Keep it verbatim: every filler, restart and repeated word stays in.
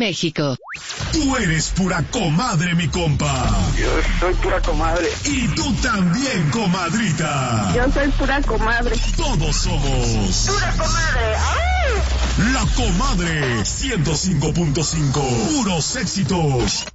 México. Tú eres pura comadre, mi compa. Yo soy pura comadre. Y tú también, comadrita. Yo soy pura comadre. Todos somos pura comadre. ¡Ay! La Comadre ciento cinco punto cinco. Puros éxitos.